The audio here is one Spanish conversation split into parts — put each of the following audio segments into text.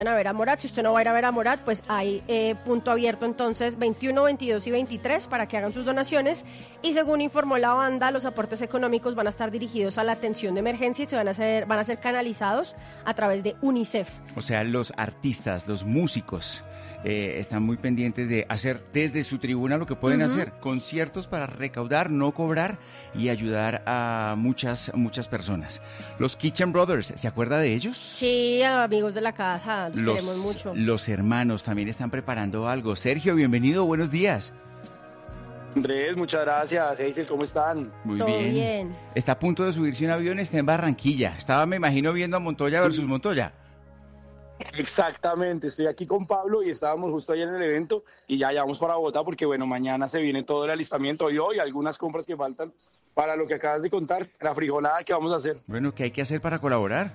a ver a Morat. Si usted no va a ir a ver a Morat, pues hay punto abierto entonces 21, 22 y 23 para que hagan sus donaciones, y según informó la banda, los aportes económicos van a estar dirigidos a la atención de emergencia y van a ser canalizados a través de UNICEF. O sea, los artistas, los músicos están muy pendientes de hacer desde su tribuna lo que pueden hacer, conciertos para recaudar, no cobrar y ayudar a muchas personas. Los Kitchen Brothers, ¿se acuerda de ellos? Sí, amigos de la casa, los queremos mucho. Los hermanos también están preparando algo. Sergio, bienvenido, buenos días. Andrés, muchas gracias. Hazel, ¿cómo están? Muy Todo bien. bien. Está a punto de subirse un avión, está en Barranquilla. Estaba, me imagino, viendo a Montoya versus Montoya. Exactamente, estoy aquí con Pablo y estábamos justo ayer en el evento y ya vamos para Bogotá porque bueno, mañana se viene todo el alistamiento y hoy algunas compras que faltan para lo que acabas de contar, la frijolada que vamos a hacer. Bueno, ¿qué hay que hacer para colaborar?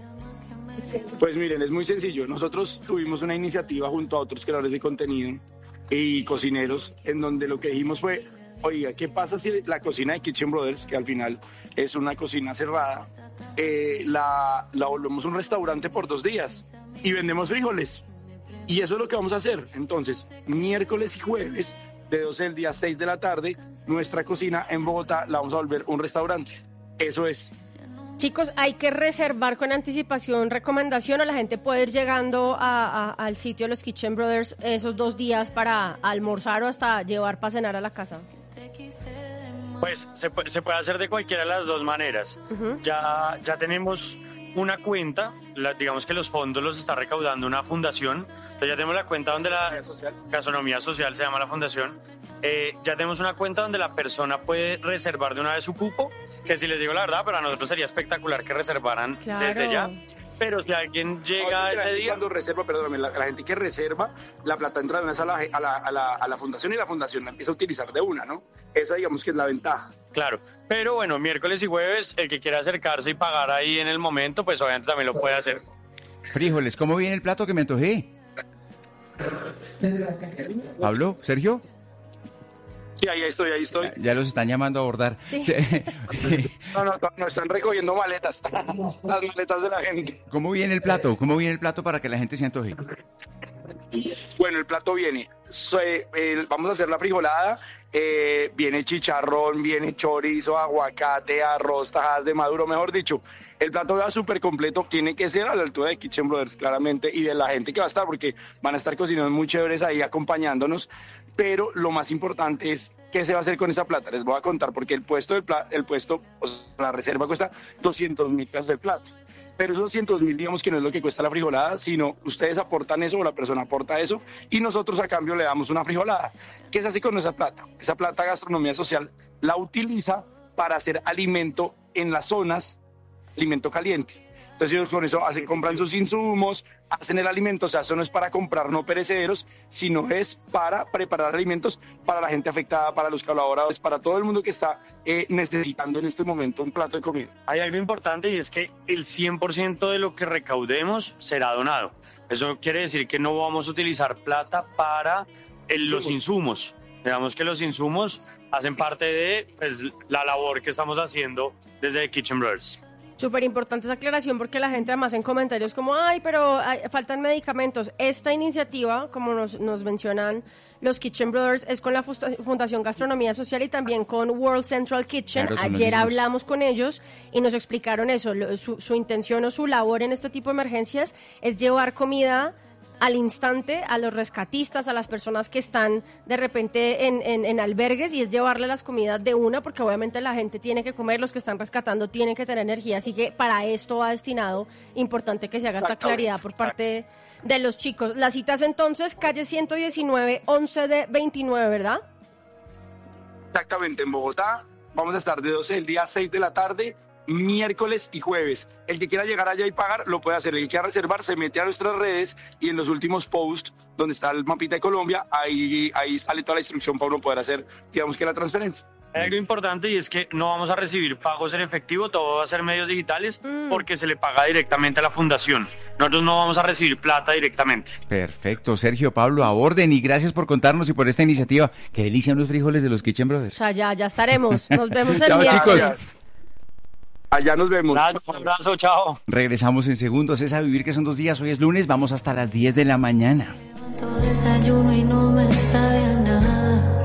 Pues miren, es muy sencillo. Nosotros tuvimos una iniciativa junto a otros creadores de contenido y cocineros en donde lo que dijimos fue, oiga, ¿qué pasa si la cocina de Kitchen Brothers, que al final es una cocina cerrada, la volvemos un restaurante por 2 días y vendemos frijoles? Y eso es lo que vamos a hacer. Entonces, miércoles y jueves, de 12 del día a 6 de la tarde, nuestra cocina en Bogotá la vamos a volver un restaurante. Eso es. Chicos, hay que reservar con anticipación, recomendación, o la gente puede ir llegando al sitio de los Kitchen Brothers esos 2 días para almorzar o hasta llevar para cenar a la casa. Pues se puede hacer de cualquiera de las dos maneras. Ya tenemos una cuenta, digamos que los fondos los está recaudando una fundación. Entonces ya tenemos la cuenta donde la Gastronomía Social se llama la fundación. Ya tenemos una cuenta donde la persona puede reservar de una vez su cupo, que si les digo la verdad, para nosotros sería espectacular que reservaran desde ya. Pero si alguien llega ese día... Cuando reserva, perdóname, la gente que reserva, la plata entra de una vez a la fundación y la fundación la empieza a utilizar de una, ¿no? Esa digamos que es la ventaja. Claro, pero bueno, miércoles y jueves, el que quiera acercarse y pagar ahí en el momento, pues obviamente también lo puede hacer. Frijoles, ¿cómo viene el plato que me antojé? ¿Pablo? ¿Sergio? Sí, ahí estoy. Ya los están llamando a abordar. Sí. No, están recogiendo maletas, las maletas de la gente. ¿Cómo viene el plato? ¿Cómo viene el plato para que la gente se antoje? Bueno, el plato viene, vamos a hacer la frijolada, viene chicharrón, viene chorizo, aguacate, arroz, tajadas de maduro, mejor dicho, el plato va súper completo, tiene que ser a la altura de Kitchen Brothers, claramente, y de la gente que va a estar, porque van a estar cocinando muy chéveres ahí acompañándonos, pero lo más importante es qué se va a hacer con esa plata. Les voy a contar, porque la reserva cuesta 200.000 pesos el plato. Pero esos 200.000, digamos que no es lo que cuesta la frijolada, sino ustedes aportan eso o la persona aporta eso y nosotros a cambio le damos una frijolada. ¿Qué se hace con esa plata? Esa plata Gastronomía Social la utiliza para hacer alimento en las zonas, alimento caliente. Entonces ellos con eso compran sus insumos, hacen el alimento, o sea, eso no es para comprar no perecederos, sino es para preparar alimentos para la gente afectada, para los colaboradores, para todo el mundo que está necesitando en este momento un plato de comida. Hay algo importante y es que el 100% de lo que recaudemos será donado. Eso quiere decir que no vamos a utilizar plata para los insumos. Digamos que los insumos hacen parte de la labor que estamos haciendo desde Kitchen Brothers. Súper importante esa aclaración porque la gente además en comentarios como, pero faltan medicamentos. Esta iniciativa, como nos mencionan los Kitchen Brothers, es con la Fundación Gastronomía Social y también con World Central Kitchen. Claro, ayer hablamos con ellos y nos explicaron eso. Su intención o su labor en este tipo de emergencias es llevar comida al instante a los rescatistas, a las personas que están de repente en albergues, y es llevarle las comidas de una, porque obviamente la gente tiene que comer, los que están rescatando tienen que tener energía, así que para esto va destinado. Importante que se haga esta claridad por parte de los chicos. Las citas entonces, calle 119, 11 de 29, ¿verdad? Exactamente, en Bogotá vamos a estar de 12 del día a 6 de la tarde, miércoles y jueves. El que quiera llegar allá y pagar, lo puede hacer. El que quiera reservar, se mete a nuestras redes y en los últimos posts, donde está el mapita de Colombia, ahí sale toda la instrucción para uno poder hacer, digamos que la transferencia. Hay algo importante y es que no vamos a recibir pagos en efectivo, todo va a ser medios digitales porque se le paga directamente a la fundación. Nosotros no vamos a recibir plata directamente. Perfecto, Sergio, Pablo, aborden y gracias por contarnos y por esta iniciativa. Qué delicia los frijoles de los Kitchen Brothers. O sea, ya estaremos. Nos vemos el Chao, miércoles. chicos. Allá nos vemos. Gracias, abrazo, chao. Regresamos en segundos. Es A Vivir, que son 2 días. Hoy es lunes, vamos hasta las 10 de la mañana. Desayuno y no me sabe a nada.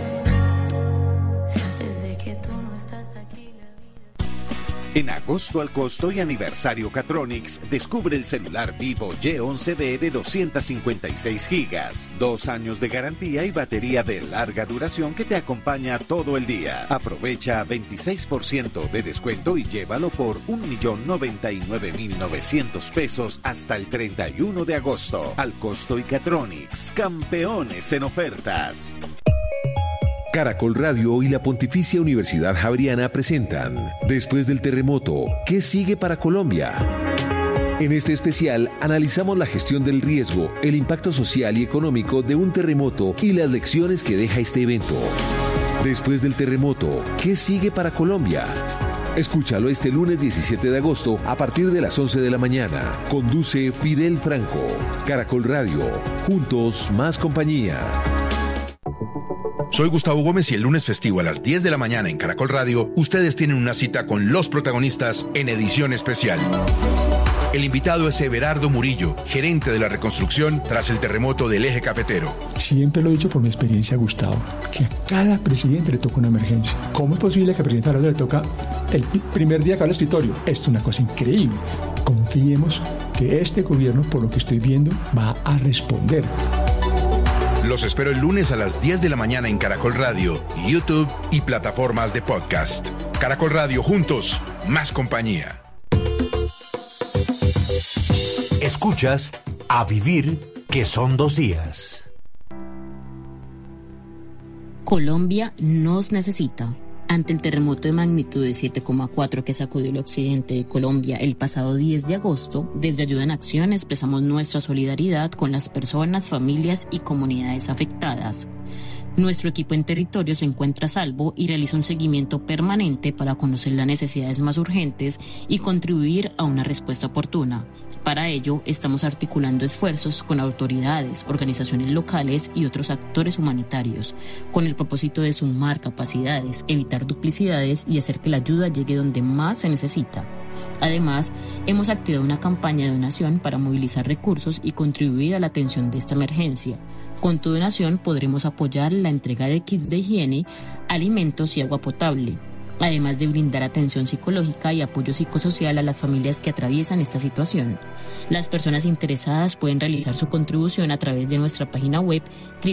Desde que tú no estás aquí, la vida... En agosto al costo y aniversario Catronics, descubre el celular Vivo Y11D de 256 gigas, 2 años de garantía y batería de larga duración que te acompaña todo el día. Aprovecha 26% de descuento y llévalo por 1.099.900 pesos hasta el 31 de agosto. Al costo y Catronics, campeones en ofertas. Caracol Radio y la Pontificia Universidad Javeriana presentan Después del terremoto, ¿qué sigue para Colombia? En este especial analizamos la gestión del riesgo, el impacto social y económico de un terremoto y las lecciones que deja este evento. Después del terremoto, ¿qué sigue para Colombia? Escúchalo este lunes 17 de agosto a partir de las 11 de la mañana. Conduce Fidel Franco. Caracol Radio. Juntos, más compañía. Soy Gustavo Gómez y el lunes festivo a las 10 de la mañana en Caracol Radio, ustedes tienen una cita con los protagonistas en edición especial. El invitado es Everardo Murillo, gerente de la reconstrucción tras el terremoto del Eje Cafetero. Siempre lo he dicho por mi experiencia, Gustavo, que a cada presidente le toca una emergencia. ¿Cómo es posible que al presidente Araujo le toca el primer día que va al escritorio? Esto es una cosa increíble. Confiemos que este gobierno, por lo que estoy viendo, va a responder. Los espero el lunes a las 10 de la mañana en Caracol Radio, YouTube y plataformas de podcast. Caracol Radio, juntos, más compañía. Escuchas A Vivir, que son 2 días. Colombia nos necesita. Ante el terremoto de magnitud de 7,4 que sacudió el occidente de Colombia el pasado 10 de agosto, desde Ayuda en Acción expresamos nuestra solidaridad con las personas, familias y comunidades afectadas. Nuestro equipo en territorio se encuentra a salvo y realiza un seguimiento permanente para conocer las necesidades más urgentes y contribuir a una respuesta oportuna. Para ello, estamos articulando esfuerzos con autoridades, organizaciones locales y otros actores humanitarios, con el propósito de sumar capacidades, evitar duplicidades y hacer que la ayuda llegue donde más se necesita. Además, hemos activado una campaña de donación para movilizar recursos y contribuir a la atención de esta emergencia. Con tu donación podremos apoyar la entrega de kits de higiene, alimentos y agua potable, además de brindar atención psicológica y apoyo psicosocial a las familias que atraviesan esta situación. Las personas interesadas pueden realizar su contribución a través de nuestra página web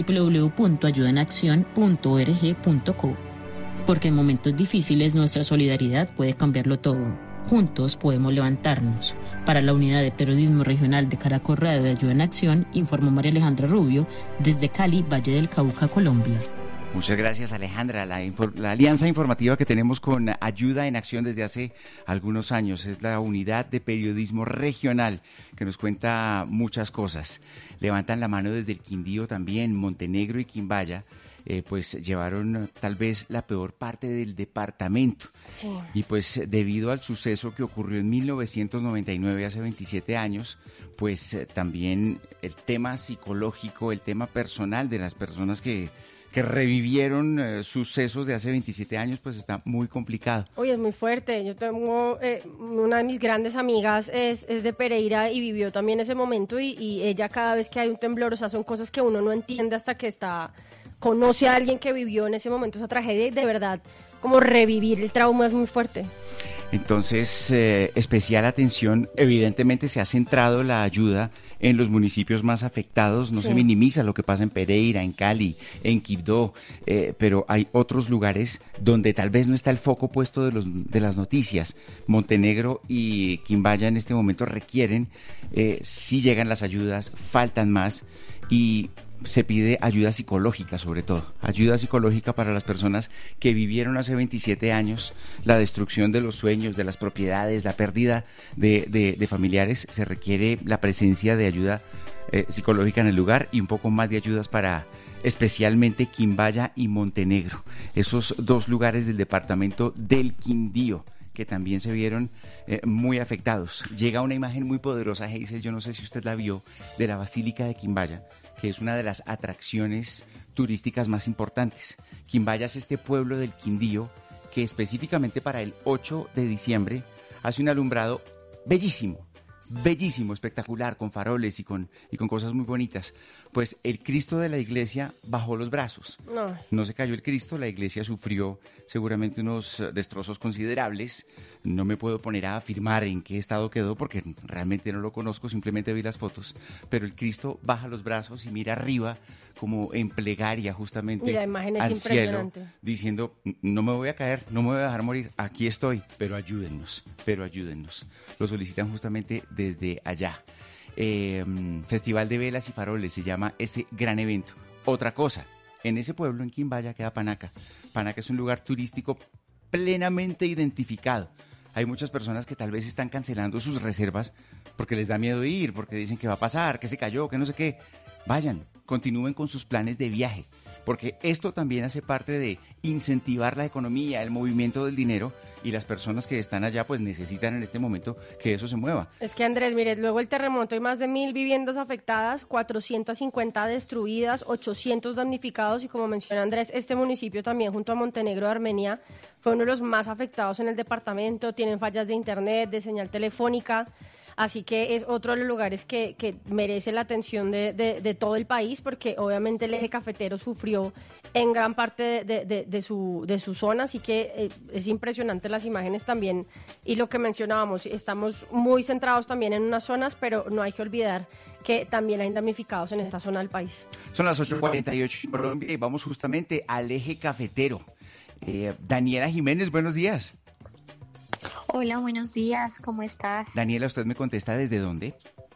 www.ayudaenaccion.org.co, porque en momentos difíciles nuestra solidaridad puede cambiarlo todo. Juntos podemos levantarnos. Para la Unidad de Periodismo Regional de Caracol Radio de Ayuda en Acción, informó María Alejandra Rubio, desde Cali, Valle del Cauca, Colombia. Muchas gracias, Alejandra. La alianza informativa que tenemos con Ayuda en Acción desde hace algunos años es la Unidad de Periodismo Regional, que nos cuenta muchas cosas. Levantan la mano desde el Quindío también, Montenegro y Quimbaya. Pues llevaron tal vez la peor parte del departamento. Sí. Y pues debido al suceso que ocurrió en 1999, hace 27 años, pues también el tema psicológico, el tema personal de las personas que revivieron sucesos de hace 27 años, pues está muy complicado. Oye, es muy fuerte. Yo tengo una de mis grandes amigas es de Pereira y vivió también ese momento y ella cada vez que hay un temblor, o sea, son cosas que uno no entiende hasta que conoce a alguien que vivió en ese momento esa tragedia y de verdad, como revivir el trauma es muy fuerte. Entonces, especial atención, evidentemente se ha centrado la ayuda en los municipios más afectados, no se minimiza lo que pasa en Pereira, en Cali, en Quibdó, pero hay otros lugares donde tal vez no está el foco puesto de las noticias. Montenegro y Quimbaya en este momento requieren, sí llegan las ayudas, faltan más y se pide ayuda psicológica sobre todo, ayuda psicológica para las personas que vivieron hace 27 años la destrucción de los sueños, de las propiedades, la pérdida de familiares. Se requiere la presencia de ayuda psicológica en el lugar y un poco más de ayudas para especialmente Quimbaya y Montenegro, esos 2 lugares del departamento del Quindío que también se vieron muy afectados. Llega una imagen muy poderosa, Hazel, yo no sé si usted la vio, de la Basílica de Quimbaya, que es una de las atracciones turísticas más importantes. Quimbaya es este pueblo del Quindío que específicamente para el 8 de diciembre hace un alumbrado bellísimo, espectacular, con faroles y con cosas muy bonitas. Pues el Cristo de la iglesia bajó los brazos. No se cayó el Cristo, la iglesia sufrió seguramente unos destrozos considerables. No me puedo poner a afirmar en qué estado quedó porque realmente no lo conozco, simplemente vi las fotos. Pero el Cristo baja los brazos y mira arriba como en plegaria justamente al cielo, diciendo, no me voy a caer, no me voy a dejar morir, aquí estoy, pero ayúdennos. Lo solicitan justamente desde allá. Festival de Velas y Faroles se llama ese gran evento. Otra cosa, en ese pueblo, en Quimbaya, queda Panaca. Panaca es un lugar turístico plenamente identificado. Hay muchas personas que tal vez están cancelando sus reservas porque les da miedo ir, porque dicen que va a pasar, que se cayó, que no sé qué. Vayan, continúen con sus planes de viaje, porque esto también hace parte de incentivar la economía, el movimiento del dinero, y las personas que están allá pues necesitan en este momento que eso se mueva. Es que Andrés, mire, luego el terremoto hay más de 1.000 viviendas afectadas, 450 destruidas, 800 damnificados y como menciona Andrés, este municipio también junto a Montenegro de Armenia fue uno de los más afectados en el departamento, tienen fallas de internet, de señal telefónica. Así que es otro de los lugares que merece la atención de todo el país, porque obviamente el eje cafetero sufrió en gran parte de su zona, así que es impresionante las imágenes también. Y lo que mencionábamos, estamos muy centrados también en unas zonas, pero no hay que olvidar que también hay damnificados en esta zona del país. Son las 8:48 en Colombia y vamos justamente al eje cafetero. Daniela Jiménez, buenos días. Hola, buenos días, ¿cómo estás? Daniela, ¿usted me contesta desde dónde?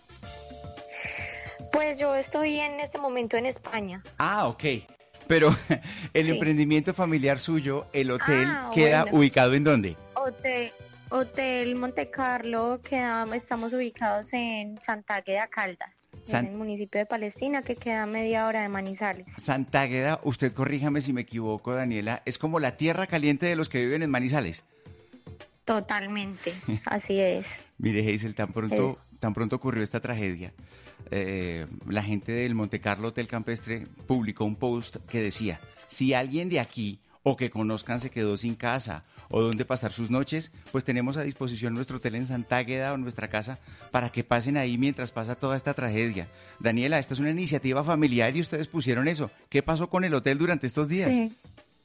Pues yo estoy en este momento en España. Ah, ok. Pero el emprendimiento familiar suyo, el hotel, ¿queda ubicado en dónde? Hotel Monte Carlo, estamos ubicados en Sant'Águeda Caldas, en el municipio de Palestina, que queda a media hora de Manizales. Sant'Águeda, usted corríjame si me equivoco, Daniela, es como la tierra caliente de los que viven en Manizales. Totalmente, así es. Mire, Hazel, tan pronto ocurrió esta tragedia. La gente del Monte Carlo Hotel Campestre publicó un post que decía, si alguien de aquí o que conozcan se quedó sin casa o dónde pasar sus noches, pues tenemos a disposición nuestro hotel en Sant'Águeda o nuestra casa para que pasen ahí mientras pasa toda esta tragedia. Daniela, esta es una iniciativa familiar y ustedes pusieron eso. ¿Qué pasó con el hotel durante estos días? Sí.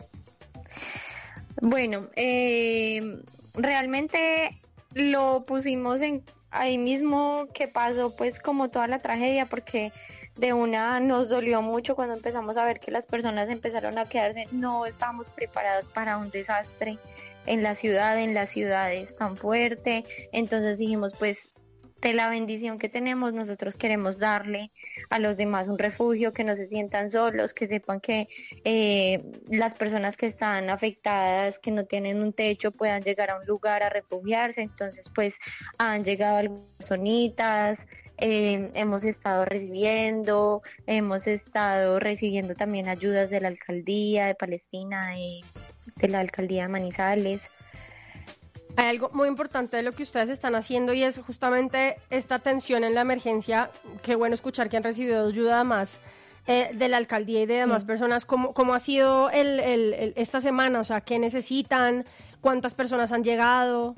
Bueno, realmente lo pusimos ahí mismo que pasó pues como toda la tragedia, porque de una nos dolió mucho cuando empezamos a ver que las personas empezaron a quedarse, no estábamos preparados para un desastre en las ciudades tan fuerte, entonces dijimos pues de la bendición que tenemos, nosotros queremos darle a los demás un refugio, que no se sientan solos, que sepan que las personas que están afectadas, que no tienen un techo, puedan llegar a un lugar a refugiarse. Entonces pues han llegado algunas personitas, hemos estado recibiendo también ayudas de la alcaldía de Palestina, de la alcaldía de Manizales. Hay algo muy importante de lo que ustedes están haciendo y es justamente esta atención en la emergencia. Qué bueno escuchar que han recibido ayuda además de la alcaldía y de demás personas. ¿Cómo ha sido esta semana? O sea, ¿qué necesitan? ¿Cuántas personas han llegado?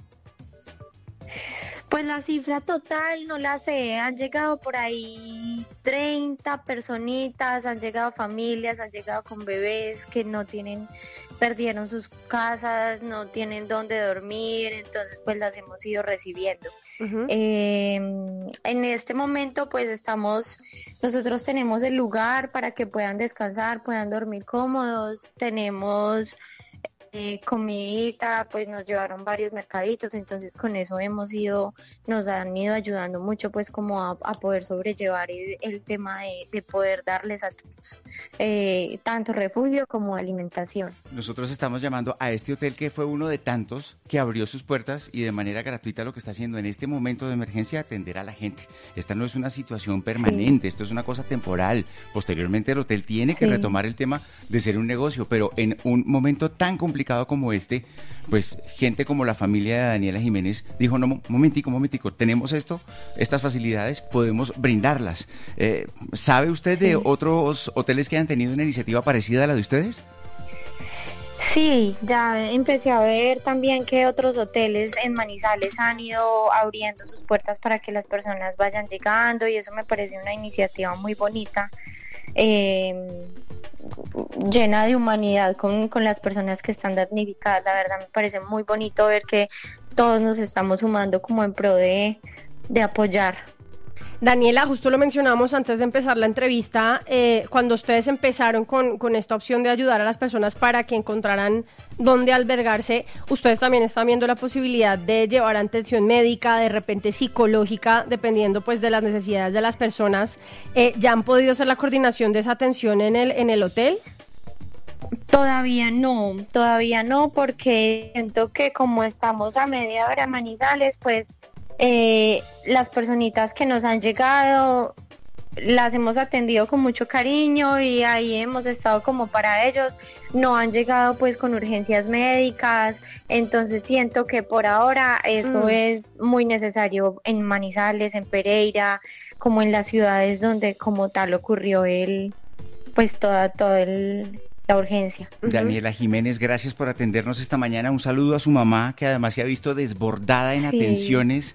Pues la cifra total no la sé, han llegado por ahí 30 personitas, han llegado familias, han llegado con bebés que perdieron sus casas, no tienen dónde dormir, entonces pues las hemos ido recibiendo. Uh-huh. En este momento pues nosotros tenemos el lugar para que puedan descansar, puedan dormir cómodos, tenemos comidita, pues nos llevaron varios mercaditos, entonces con eso nos han ido ayudando mucho pues como a poder sobrellevar el tema de poder darles a todos tanto refugio como alimentación. Nosotros estamos llamando a este hotel que fue uno de tantos que abrió sus puertas y de manera gratuita lo que está haciendo en este momento de emergencia, atender a la gente. Esta no es una situación permanente, esto es una cosa temporal. Posteriormente el hotel tiene que retomar el tema de ser un negocio, pero en un momento tan complicado como este, pues gente como la familia de Daniela Jiménez dijo, no, momentico, tenemos estas facilidades, podemos brindarlas. ¿Sabe usted de otros hoteles que han tenido una iniciativa parecida a la de ustedes? Sí, ya empecé a ver también que otros hoteles en Manizales han ido abriendo sus puertas para que las personas vayan llegando, y eso me parece una iniciativa muy bonita, llena de humanidad con las personas que están damnificadas. La verdad me parece muy bonito ver que todos nos estamos sumando como en pro de apoyar. Daniela, justo lo mencionamos antes de empezar la entrevista, cuando ustedes empezaron con esta opción de ayudar a las personas para que encontraran dónde albergarse, ustedes también están viendo la posibilidad de llevar atención médica, de repente psicológica, dependiendo pues de las necesidades de las personas. ¿Ya han podido hacer la coordinación de esa atención en el hotel? Todavía no, porque siento que como estamos a media hora en Manizales, pues las personitas que nos han llegado las hemos atendido con mucho cariño y ahí hemos estado como para ellos. No han llegado pues con urgencias médicas, entonces siento que por ahora eso es muy necesario en Manizales, en Pereira, como en las ciudades donde como tal ocurrió la urgencia. Daniela Jiménez, gracias por atendernos esta mañana. Un saludo a su mamá, que además se ha visto desbordada en atenciones.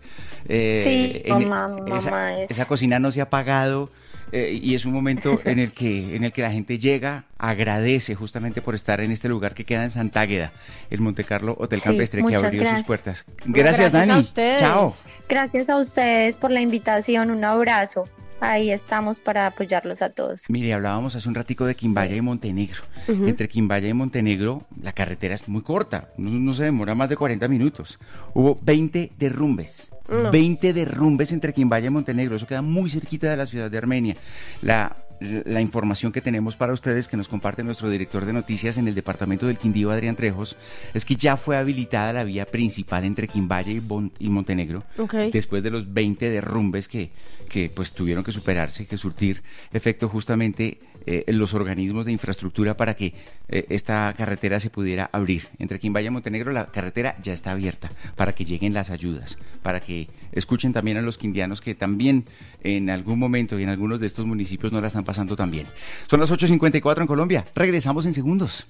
Esa cocina no se ha apagado, y es un momento en el que la gente llega, agradece justamente por estar en este lugar que queda en Santágueda, el Montecarlo Hotel Campestre, que abrió sus puertas. Gracias, Dani. A ustedes. Chao. Gracias a ustedes por la invitación. Un abrazo. Ahí estamos para apoyarlos a todos. Mire, hablábamos hace un ratico de Quimbaya y Montenegro. Entre Quimbaya y Montenegro la carretera es muy corta, no se demora más de 40 minutos. Hubo 20 derrumbes. 20 derrumbes entre Quimbaya y Montenegro. Eso queda muy cerquita de la ciudad de Armenia. La información que tenemos para ustedes, que nos comparte nuestro director de noticias en el departamento del Quindío, Adrián Trejos, es que ya fue habilitada la vía principal entre Quimbaya y Montenegro, después de los 20 derrumbes que pues tuvieron que superarse, que surtir efecto justamente en los organismos de infraestructura para que esta carretera se pudiera abrir. Entre Quimbaya y Montenegro la carretera ya está abierta para que lleguen las ayudas, para que escuchen también a los quindianos que también en algún momento y en algunos de estos municipios no la están pasando tan bien. Son las 8:54 en Colombia. Regresamos en segundos.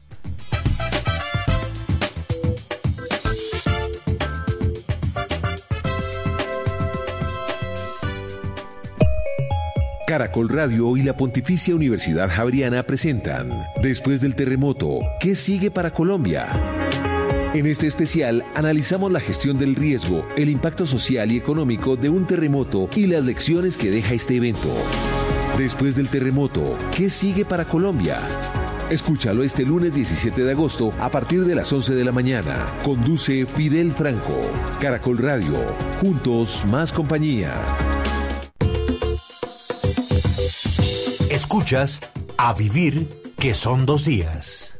Caracol Radio y la Pontificia Universidad Javeriana presentan Después del terremoto, ¿qué sigue para Colombia? En este especial analizamos la gestión del riesgo, el impacto social y económico de un terremoto y las lecciones que deja este evento. Después del terremoto, ¿qué sigue para Colombia? Escúchalo este lunes 17 de agosto a partir de las 11 de la mañana. Conduce Fidel Franco. Caracol Radio. Juntos, más compañía. Escuchas A Vivir, que son 2 días.